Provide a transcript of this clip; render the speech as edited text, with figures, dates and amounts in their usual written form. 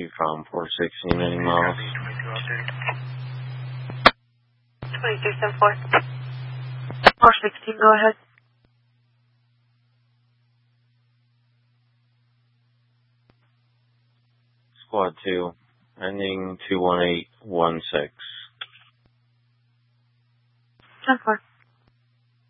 Chief from 416, any miles? 2374. 416, go ahead. Squad 2, ending 21816. 10-4.